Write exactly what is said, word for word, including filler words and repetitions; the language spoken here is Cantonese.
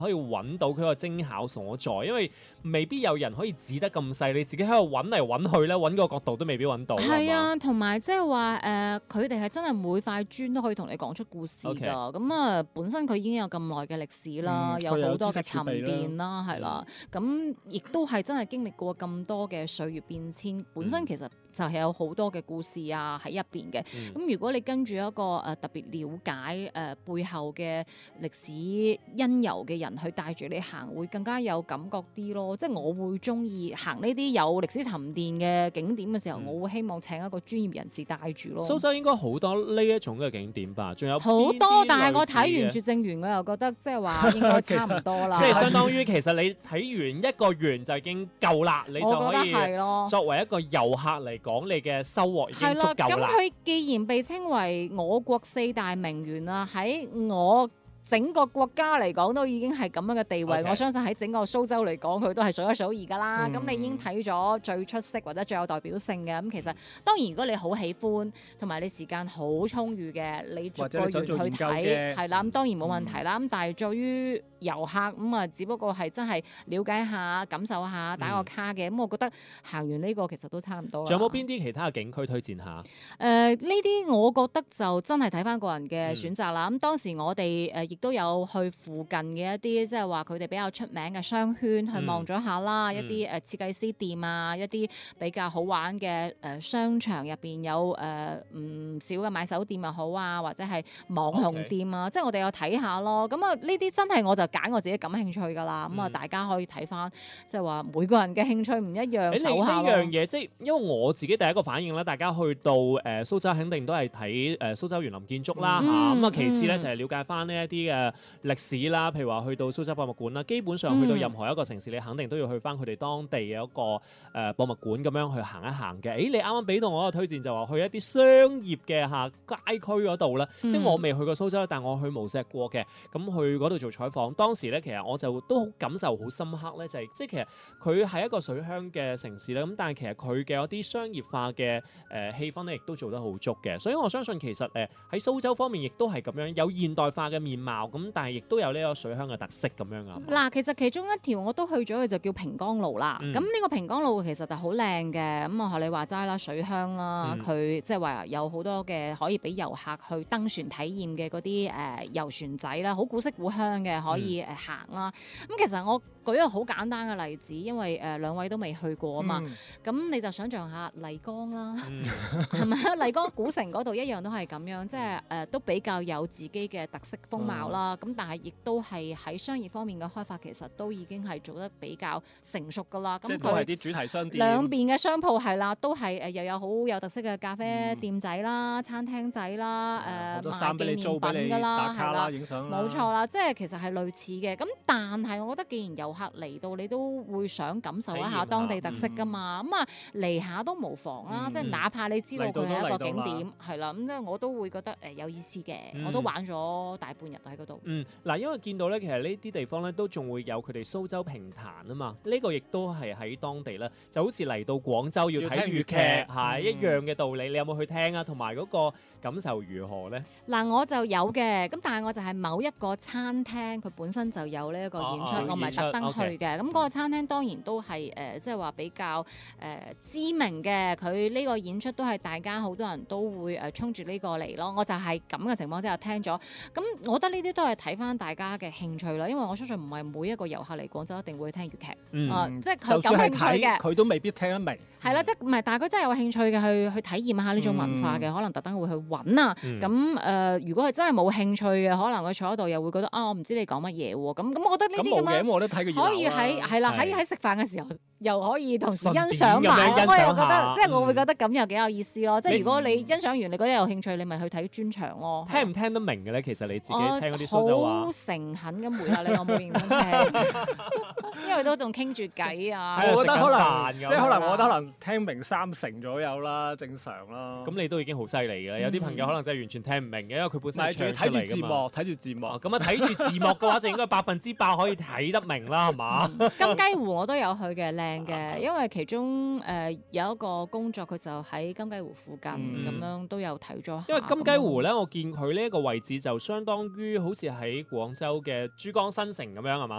可以揾到佢個精巧所在，因為未必有人可以指得咁細，你自己喺度揾嚟揾去咧，揾個角度都未必揾到。 係啊，同埋即係話誒，佢哋係真係每塊磚都可以同你講出故事㗎。咁啊，本身佢已經有咁耐嘅歷史啦，有好多嘅沉澱啦，係啦。咁亦都係真係經歷過咁多嘅歲月變遷，本身其實就係有好多嘅故事啊喺入邊嘅。咁、嗯、如果你跟住一個誒特別了解誒、呃、背後嘅歷史因由嘅人去帶住你行，會更加有感覺啲咯。即係我會中意行呢啲有歷史沉澱嘅景點嘅時候，嗯、我會希望請一個專業人士帶住咯。 蘇州應該好多呢一種嘅景點吧？仲有好多，但係我睇完絕症園，我又覺得即係話應該差唔多啦。 即係相當於其實你睇完一個園就已經夠啦，你就可以作為一個遊客嚟講，你嘅收穫已經足夠啦。 咁佢既然被稱為我國四大名園啦，喺我整個國家嚟講都已經係咁樣嘅地位，okay. 我相信喺整個蘇州嚟講佢都係數一數二㗎啦。咁、嗯、你已經睇咗最出色或者最有代表性嘅，咁其實當然如果你好喜歡同埋你時間好充裕嘅，你逐個園去睇係啦，咁當然冇問題啦。咁、嗯、但係對於遊客咁啊，只不過係真係了解下、感受下、打個卡嘅，咁、嗯、我覺得行完呢個其實都差唔多啦。 仲有冇邊啲其他嘅景區推薦下？ 誒呢啲我覺得就真係睇翻個人嘅選擇啦。咁、嗯、當時我哋誒亦都有去附近嘅一啲，即係話佢哋比較出名嘅商圈去望咗下啦，嗯、一啲誒設計師店啊，一啲比較好玩嘅誒商場入邊有誒唔、呃、少嘅買手店又好啊，或者係網紅店啊，okay. 即係我哋有睇下咯。咁啊呢啲真係我就揀我自己感興趣㗎啦。咁、嗯、啊大家可以睇翻，即係話每個人嘅興趣唔一樣，搜下咯。 呢樣嘢即係因為我自己第一個反應咧，大家去到誒、呃、蘇州肯定都係睇誒蘇州園林建築啦嚇。咁、嗯、啊其次咧、嗯、就係、是、了解翻呢一啲嘅歷史啦，譬如話去到蘇州博物館啦，基本上去到任何一個城市，嗯、你肯定都要去翻佢哋當地嘅一個誒、呃、博物館咁樣去行一行嘅。誒，你啱啱俾到我一個推薦就話去一啲商業嘅嚇街區嗰度啦，即係我未去過蘇州，但我去無錫過嘅，咁去嗰度做採訪。當時咧其實我就都好感受好深刻咧，就係、是、即係其實佢係一個水鄉嘅城市啦，咁但係其實佢嘅一啲商業化嘅誒、呃、氣氛咧，亦都做得好足嘅。所以我相信其實誒喺、呃、蘇州方面亦都係咁樣有現代化嘅面貌，咁但係亦都有呢個水鄉嘅特色咁樣啊。 嗱，其實其中一條我都去咗嘅就叫平江路啦。咁、嗯、呢個平江路其實就好靚嘅。咁我學你話齋啦，水鄉啦，佢即係話有好多嘅可以俾遊客去登船體驗嘅嗰啲誒遊船仔啦，好古色古香嘅可以誒行啦。咁、嗯、其實我舉一個好簡單嘅例子，因為誒、呃、兩位都未去過啊嘛。咁、嗯、你就想象下麗江啦，係咪啊？麗江古城嗰度一樣都係咁樣，即係誒都比較有自己嘅特色風貌啦。咁、嗯、但係亦都係喺商業方面嘅開發，其實都已經係做得比較成熟噶啦。咁佢係啲主題商店， 兩邊嘅商鋪係啦，都係誒又有好有特色嘅咖啡店仔啦、嗯、餐廳仔啦、誒賣紀念品噶啦，係啦，影相啦，冇錯啦，即係其實係類似嘅。咁但係我覺得既然遊客嚟到，你都會想感受一下當地特色噶嘛。咁啊嚟下都無妨啦，即、嗯、係哪怕你知道佢係一個景點，係啦，咁即係我都會覺得誒有意思嘅、嗯。我都玩咗大半日喺嗰度。嗯， 嗱，因為見到咧，其實呢啲地方咧都仲會有佢哋蘇州評彈啊嘛。呢、這個亦都係喺當地咧，就好似嚟到廣州要睇粵劇係一樣嘅道理。你有冇去聽啊？同埋嗰個感受如何咧？ 嗱，我就有嘅，咁但係我就係某一個餐廳，佢本身就有呢一個演出，哦、我唔係特登去嘅。咁、okay. 嗰個餐廳當然都係誒，即係話比較誒、呃、知名嘅。佢呢個演出都係大家好多人都會誒衝住呢個嚟咯。我就係咁嘅情況之下聽咗。咁我覺得呢啲都係睇翻大家嘅興趣啦。因為我相信唔係每一個遊客嚟廣州一定會聽粵劇，嗯呃、即係佢感興趣嘅， 佢都未必聽得明。 係啦，即係唔係？但係佢真係有興趣嘅，去去體驗下呢種文化嘅、嗯，可能特登會去揾啊。咁、嗯、誒、呃，如果係真係冇興趣嘅，可能佢坐喺度又會覺得啊，我唔知你講乜嘢喎。咁咁，我覺得呢啲咁樣可以喺係啦，喺喺食飯嘅時候又可以同時欣賞埋，我又覺得即係我會覺得咁又幾有意思咯。即係如果你欣賞完，你覺得有興趣，你咪去睇專場咯。 聽唔聽得明嘅咧？其實你自己聽嗰啲蘇州話， 好誠懇咁回答你，我冇認真聽，因為都仲傾住偈啊。 我覺得可能即係可能，我覺得可能聽明三成左右啦，正常啦。 咁你都已經好犀利嘅啦。有啲朋友可能真係完全聽唔明嘅，因為佢本身係唱出嚟㗎嘛。 睇住字幕， 咁啊睇住字幕嘅話，就應該百分之百可以睇得明啦，係嘛？ 金雞湖我都有去嘅，靚嘅，因為其中誒、呃、有一個工作，佢就喺金雞湖附近，咁、嗯、樣都有睇咗。 因為金雞湖咧，我見佢呢一個位置就相當於好似喺廣州嘅珠江新城咁樣，係嘛？